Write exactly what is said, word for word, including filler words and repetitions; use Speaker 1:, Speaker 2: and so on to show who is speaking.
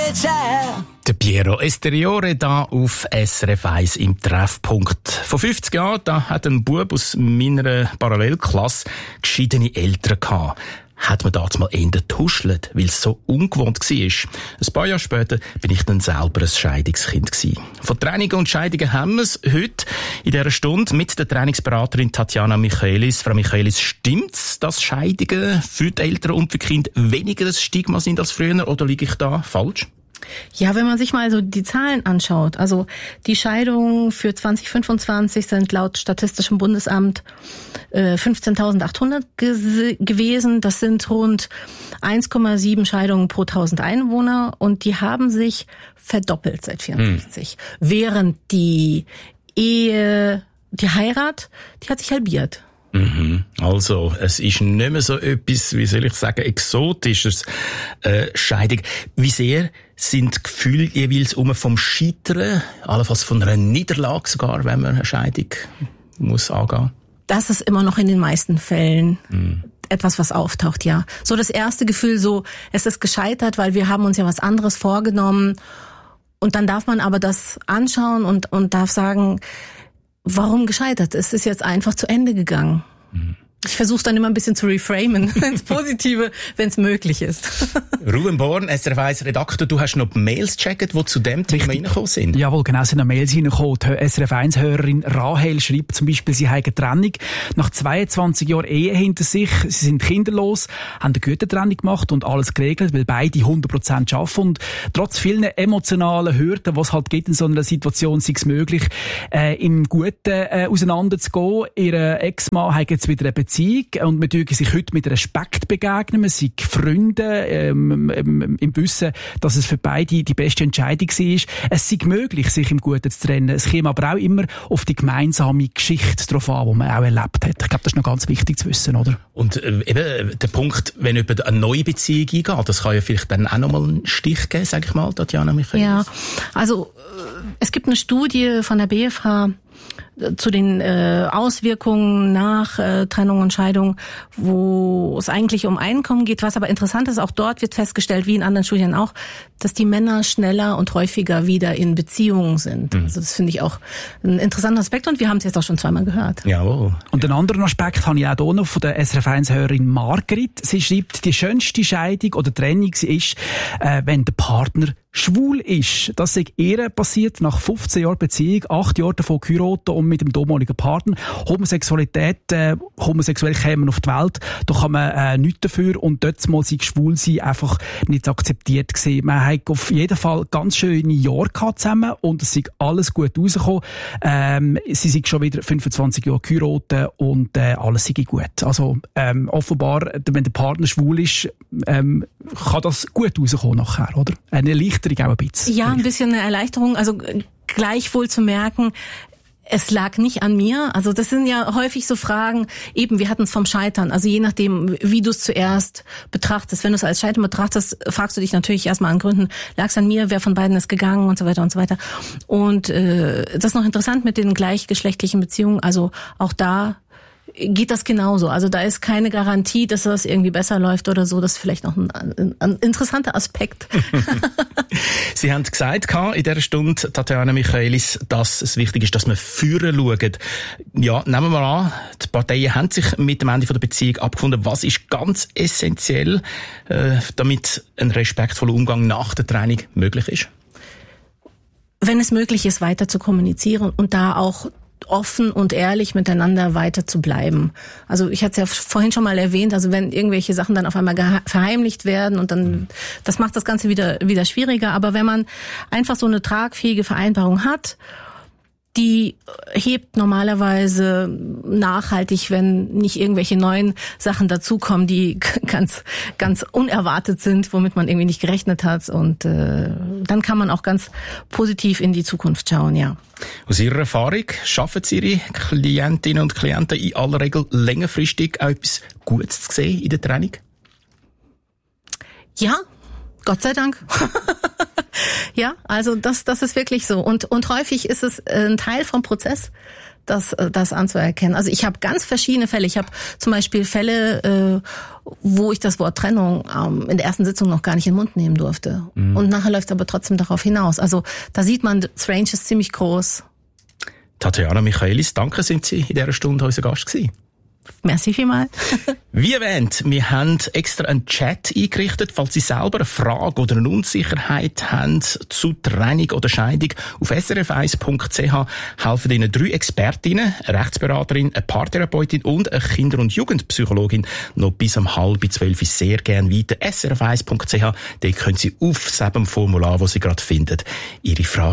Speaker 1: c'è.
Speaker 2: Der Piero Esteriore da auf S R F eins im Treffpunkt. Vor fünfzig Jahren da hat ein Bub aus meiner Parallelklasse geschiedene Eltern gehabt. Hat man damals mal eher getuschelt, weil es so ungewohnt war. Ein paar Jahre später bin ich dann selber ein Scheidungskind gewesen. Von Trennungen und Scheidungen haben wir es heute in dieser Stunde mit der Trainingsberaterin Tatjana Michaelis. Frau Michaelis, stimmt's, dass Scheidungen für die Eltern und für die Kinder weniger das Stigma sind als früher, oder liege ich da falsch?
Speaker 3: Ja, wenn man sich mal so die Zahlen anschaut, also die Scheidungen für zwanzig fünfundzwanzig sind laut Statistischem Bundesamt äh, fünfzehntausendachthundert ge- gewesen. Das sind rund eins Komma sieben Scheidungen pro tausend Einwohner und die haben sich verdoppelt seit vierundsechzig. Hm. Während die Ehe, die Heirat, die hat sich halbiert.
Speaker 2: Mhm. Also, es ist nicht mehr so etwas, wie soll ich sagen, Exotisches, äh, Scheidung. Wie sehr sind die Gefühle jeweils um vom Scheitern, allenfalls von einer Niederlage sogar, wenn man eine Scheidung muss angehen?
Speaker 3: Das ist immer noch in den meisten Fällen mhm. etwas, was auftaucht, ja. So das erste Gefühl, so, es ist gescheitert, weil wir haben uns ja was anderes vorgenommen. Und dann darf man aber das anschauen und, und darf sagen, warum gescheitert? Es ist jetzt einfach zu Ende gegangen. Mhm. Ich versuche dann immer ein bisschen zu reframen ins Positive, wenn es möglich ist.
Speaker 2: Ruben Born, S R F eins Redakteur, du hast noch Mails gecheckt, die zu dem Thema reingekommen sind.
Speaker 4: Jawohl, genau, sind noch Mails reingekommen. Die S R F eins Hörerin Rahel schreibt zum Beispiel, sie haben eine Trennung nach zweiundzwanzig Jahren Ehe hinter sich. Sie sind kinderlos, haben eine gute Trennung gemacht und alles geregelt, weil beide hundert Prozent arbeiten. Und trotz vielen emotionalen Hürden, die es halt gibt in so einer Situation, sei es möglich, äh, im Guten äh, auseinanderzugehen. Ihr Ex-Mann hat jetzt wieder eine Beziehung und wir dürfen sich heute mit Respekt begegnen. Wir sind Freunde ähm, im, im Wissen, dass es für beide die beste Entscheidung war. Es ist möglich, sich im Guten zu trennen. Es kommt aber auch immer auf die gemeinsame Geschichte drauf an, die man auch erlebt hat. Ich glaube, das ist noch ganz wichtig zu wissen, oder?
Speaker 2: Und äh, eben der Punkt, wenn jemand eine neue Beziehung eingeht, das kann ja vielleicht dann auch nochmal einen Stich geben, sage ich mal, Tatjana Michaelis.
Speaker 3: Ja, also es gibt eine Studie von der B F H zu den äh, Auswirkungen nach äh, Trennung und Scheidung, wo es eigentlich um Einkommen geht. Was aber interessant ist, auch dort wird festgestellt, wie in anderen Studien auch, dass die Männer schneller und häufiger wieder in Beziehungen sind. Mhm. Also das finde ich auch ein interessanter Aspekt und wir haben es jetzt auch schon zweimal gehört.
Speaker 2: Jawohl.
Speaker 4: Und einen anderen Aspekt habe ich auch hier noch von der S R F eins Hörerin Margrit. Sie schreibt, die schönste Scheidung oder Trennung ist, äh, wenn der Partner schwul ist. Das ist ihr passiert nach fünfzehn Jahren Beziehung, acht Jahre davon geheiratet und mit dem damaligen Partner. Homosexualität, äh, homosexuell kämen auf die Welt, da kann man äh, nichts dafür und dort mal sie schwul sein einfach nicht akzeptiert gewesen. Man hat auf jeden Fall ganz schöne Jahre gehabt zusammen und es ist alles gut rausgekommen. Ähm, sie sind schon wieder fünfundzwanzig Jahre geheiratet und äh, alles sei gut. Also ähm, offenbar, wenn der Partner schwul ist, ähm, kann das gut rauskommen nachher, oder? Eine Erleichterung auch ein bisschen.
Speaker 3: Ja, ein bisschen eine Erleichterung. Also gleichwohl zu merken, es lag nicht an mir. Also das sind ja häufig so Fragen, eben wir hatten es vom Scheitern. Also je nachdem, wie du es zuerst betrachtest. Wenn du es als Scheitern betrachtest, fragst du dich natürlich erstmal an Gründen, lag es an mir, wer von beiden ist gegangen und so weiter und so weiter. Und äh, das ist noch interessant mit den gleichgeschlechtlichen Beziehungen. Also auch da geht das genauso. Also da ist keine Garantie, dass das irgendwie besser läuft oder so. Das ist vielleicht noch ein, ein, ein interessanter Aspekt.
Speaker 2: Sie haben gesagt in dieser Stunde, Tatjana Michaelis, dass es wichtig ist, dass man führen schaut. Ja, nehmen wir mal an, die Parteien haben sich mit dem Ende der Beziehung abgefunden. Was ist ganz essentiell, äh, damit ein respektvoller Umgang nach der Trennung möglich ist?
Speaker 3: Wenn es möglich ist, weiter zu kommunizieren und da auch offen und ehrlich miteinander weiter zu bleiben. Also ich hatte es ja vorhin schon mal erwähnt, also wenn irgendwelche Sachen dann auf einmal gehe- verheimlicht werden und dann, das macht das Ganze wieder, wieder schwieriger. Aber wenn man einfach so eine tragfähige Vereinbarung hat, die hebt normalerweise nachhaltig, wenn nicht irgendwelche neuen Sachen dazukommen, die ganz ganz unerwartet sind, womit man irgendwie nicht gerechnet hat. Und äh, dann kann man auch ganz positiv in die Zukunft schauen, ja.
Speaker 2: Aus Ihrer Erfahrung, schaffen Sie Ihre Klientinnen und Klienten in aller Regel längerfristig auch etwas Gutes zu sehen in der Trennung?
Speaker 3: Ja, Gott sei Dank. Ja, also das das ist wirklich so. Und und häufig ist es ein Teil vom Prozess, das, das anzuerkennen. Also ich habe ganz verschiedene Fälle. Ich habe zum Beispiel Fälle, äh, wo ich das Wort Trennung ähm, in der ersten Sitzung noch gar nicht in den Mund nehmen durfte. Mhm. Und nachher läuft es aber trotzdem darauf hinaus. Also da sieht man, das Range ist ziemlich groß.
Speaker 2: Tatjana Michaelis, danke, sind Sie in dieser Stunde unser Gast gewesen.
Speaker 3: Merci vielmals.
Speaker 2: Wie erwähnt, wir haben extra einen Chat eingerichtet, falls Sie selber eine Frage oder eine Unsicherheit haben zu Trennung oder Scheidung. Auf s r f eins punkt c h helfen Ihnen drei Expertinnen, eine Rechtsberaterin, eine Paartherapeutin und eine Kinder- und Jugendpsychologin noch bis um halb zwölf sehr gerne weiter. s r f eins punkt c h, dort können Sie auf dem Formular, das Sie gerade finden, Ihre Frage